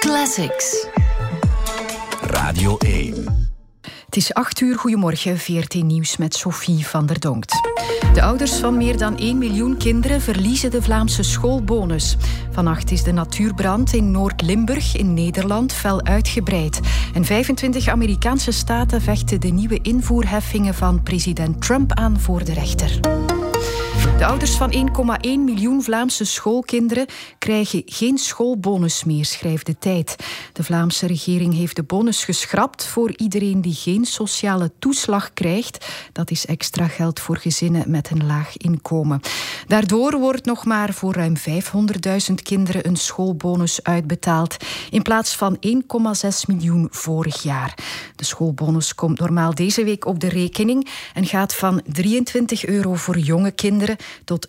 Classics. Radio 1. Het is 8 uur, goedemorgen, VRT Nieuws met Sophie van der Donkt. De ouders van meer dan 1 miljoen kinderen verliezen de Vlaamse schoolbonus. Vannacht is de natuurbrand in Noord-Limburg in Nederland fel uitgebreid. En 25 Amerikaanse staten vechten de nieuwe invoerheffingen van president Trump aan voor de rechter. De ouders van 1,1 miljoen Vlaamse schoolkinderen krijgen geen schoolbonus meer, schrijft De Tijd. De Vlaamse regering heeft de bonus geschrapt voor iedereen die geen sociale toeslag krijgt. Dat is extra geld voor gezinnen met een laag inkomen. Daardoor wordt nog maar voor ruim 500.000 kinderen een schoolbonus uitbetaald, in plaats van 1,6 miljoen vorig jaar. De schoolbonus komt normaal deze week op de rekening en gaat van €23 voor jonge kinderen tot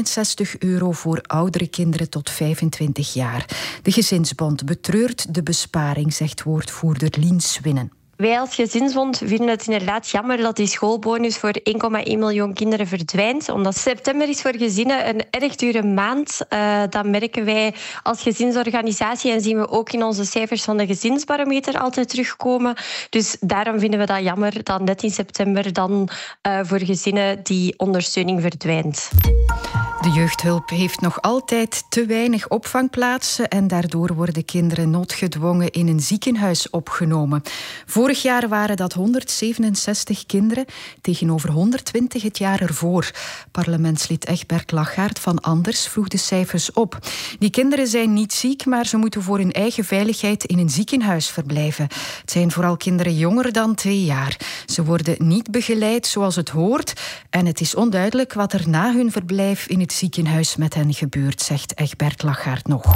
€69 voor oudere kinderen tot 25 jaar. De Gezinsbond betreurt de besparing, zegt woordvoerder Lien Swinnen. Wij als Gezinsbond vinden het inderdaad jammer dat die schoolbonus voor 1,1 miljoen kinderen verdwijnt. Omdat september is voor gezinnen een erg dure maand. Dat merken wij als gezinsorganisatie en zien we ook in onze cijfers van de gezinsbarometer altijd terugkomen. Dus daarom vinden we dat jammer dat net in september dan voor gezinnen die ondersteuning verdwijnt. De jeugdhulp heeft nog altijd te weinig opvangplaatsen en daardoor worden kinderen noodgedwongen in een ziekenhuis opgenomen. Vorig jaar waren dat 167 kinderen, tegenover 120 het jaar ervoor. Parlementslid Egbert Lachaert van Anders vroeg de cijfers op. Die kinderen zijn niet ziek, maar ze moeten voor hun eigen veiligheid in een ziekenhuis verblijven. Het zijn vooral kinderen jonger dan 2 jaar. Ze worden niet begeleid zoals het hoort en het is onduidelijk wat er na hun verblijf in het ziekenhuis met hen gebeurt, zegt Egbert Lachaert nog.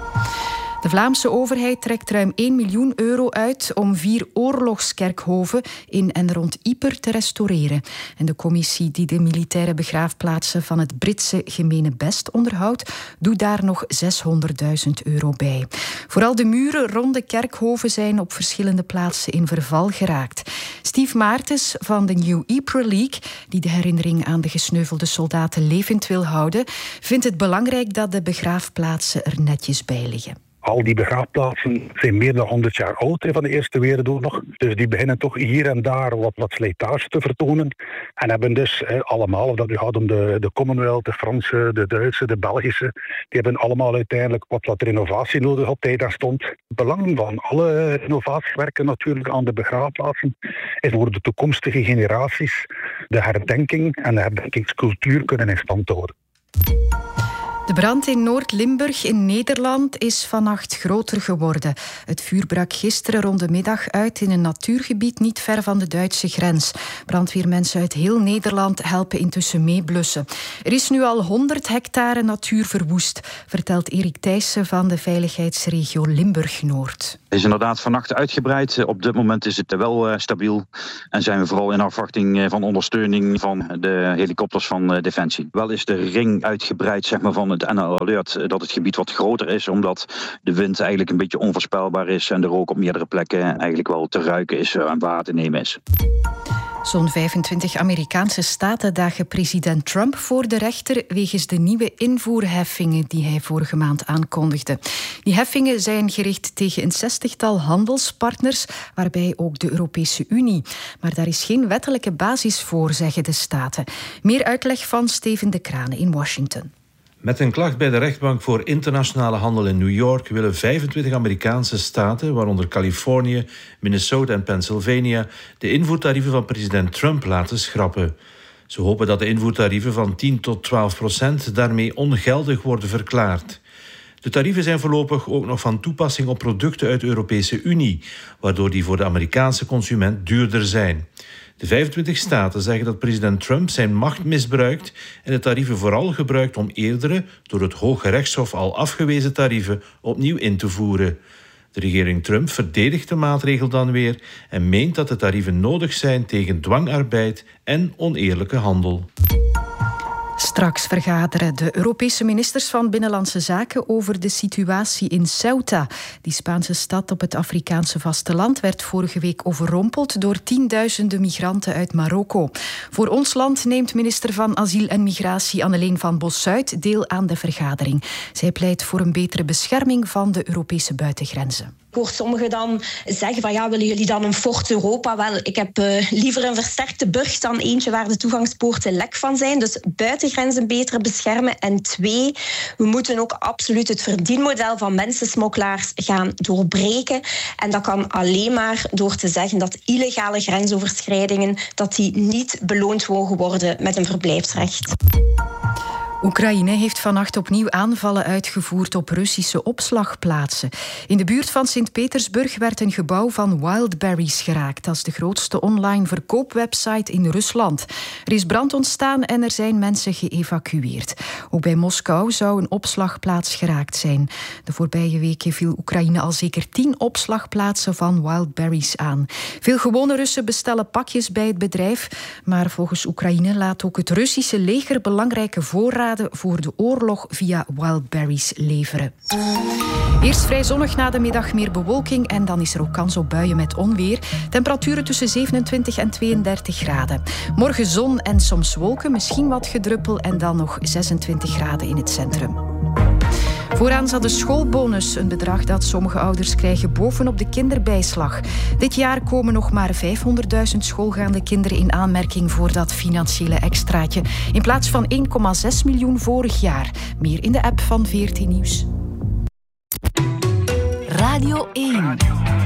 De Vlaamse overheid trekt ruim €1 miljoen uit om 4 oorlogskerkhoven in en rond Yper te restaureren. En de commissie die de militaire begraafplaatsen van het Britse Gemenebest onderhoudt, doet daar nog €600.000 bij. Vooral de muren rond de kerkhoven zijn op verschillende plaatsen in verval geraakt. Steve Maartens van de New Ypres League, die de herinnering aan de gesneuvelde soldaten levend wil houden, vindt het belangrijk dat de begraafplaatsen er netjes bij liggen. Al die begraafplaatsen zijn meer dan 100 jaar oud van de Eerste Wereldoorlog. Dus die beginnen toch hier en daar wat slijtage te vertonen. En hebben dus allemaal, of dat nu gaat om de Commonwealth, de Franse, de Duitse, de Belgische, die hebben allemaal uiteindelijk wat renovatie nodig op tijd daar stond. Het belang van alle renovatiewerken natuurlijk aan de begraafplaatsen is voor de toekomstige generaties de herdenking en de herdenkingscultuur kunnen in stand houden. De brand in Noord-Limburg in Nederland is vannacht groter geworden. Het vuur brak gisteren rond de middag uit in een natuurgebied niet ver van de Duitse grens. Brandweermensen uit heel Nederland helpen intussen meeblussen. Er is nu al 100 hectare natuur verwoest, vertelt Erik Thijssen van de veiligheidsregio Limburg-Noord. Het is inderdaad vannacht uitgebreid. Op dit moment is het wel stabiel en zijn we vooral in afwachting van ondersteuning van de helikopters van Defensie. Wel is de ring uitgebreid van het NL Alert dat het gebied wat groter is, omdat de wind eigenlijk een beetje onvoorspelbaar is en de rook op meerdere plekken eigenlijk wel te ruiken is en waar te nemen is. Zo'n 25 Amerikaanse staten dagen president Trump voor de rechter wegens de nieuwe invoerheffingen die hij vorige maand aankondigde. Die heffingen zijn gericht tegen een 60-tal handelspartners, waarbij ook de Europese Unie. Maar daar is geen wettelijke basis voor, zeggen de staten. Meer uitleg van Steven de Kraane in Washington. Met een klacht bij de rechtbank voor internationale handel in New York willen 25 Amerikaanse staten, waaronder Californië, Minnesota en Pennsylvania, de invoertarieven van president Trump laten schrappen. Ze hopen dat de invoertarieven van 10 tot 12% daarmee ongeldig worden verklaard. De tarieven zijn voorlopig ook nog van toepassing op producten uit de Europese Unie, waardoor die voor de Amerikaanse consument duurder zijn. De 25 staten zeggen dat president Trump zijn macht misbruikt en de tarieven vooral gebruikt om eerdere, door het Hoge Rechtshof al afgewezen tarieven opnieuw in te voeren. De regering Trump verdedigt de maatregel dan weer en meent dat de tarieven nodig zijn tegen dwangarbeid en oneerlijke handel. Straks vergaderen de Europese ministers van Binnenlandse Zaken over de situatie in Ceuta. Die Spaanse stad op het Afrikaanse vasteland werd vorige week overrompeld door tienduizenden migranten uit Marokko. Voor ons land neemt minister van Asiel en Migratie Anneleen van Bossuyt deel aan de vergadering. Zij pleit voor een betere bescherming van de Europese buitengrenzen. Ik hoor sommigen dan zeggen van ja, willen jullie dan een Fort Europa? Wel, ik heb liever een versterkte burcht dan eentje waar de toegangspoorten lek van zijn. Dus buitengrenzen beter beschermen. En 2, we moeten ook absoluut het verdienmodel van mensensmokkelaars gaan doorbreken. En dat kan alleen maar door te zeggen dat illegale grensoverschrijdingen dat die niet beloond mogen worden met een verblijfsrecht. Oekraïne heeft vannacht opnieuw aanvallen uitgevoerd op Russische opslagplaatsen. In de buurt van Sint-Petersburg werd een gebouw van Wildberries geraakt. Dat is de grootste online verkoopwebsite in Rusland. Er is brand ontstaan en er zijn mensen geëvacueerd. Ook bij Moskou zou een opslagplaats geraakt zijn. De voorbije weken viel Oekraïne al zeker 10 opslagplaatsen van Wildberries aan. Veel gewone Russen bestellen pakjes bij het bedrijf. Maar volgens Oekraïne laat ook het Russische leger belangrijke voorraden voor de oorlog via Wildberries leveren. Eerst vrij zonnig, na de middag meer bewolking en dan is er ook kans op buien met onweer. Temperaturen tussen 27 en 32 graden. Morgen zon en soms wolken, misschien wat gedruppel en dan nog 26 graden in het centrum. Vooraan zat de schoolbonus, een bedrag dat sommige ouders krijgen bovenop de kinderbijslag. Dit jaar komen nog maar 500.000 schoolgaande kinderen in aanmerking voor dat financiële extraatje, in plaats van 1,6 miljoen vorig jaar. Meer in de app van VRT Nieuws. Radio 1.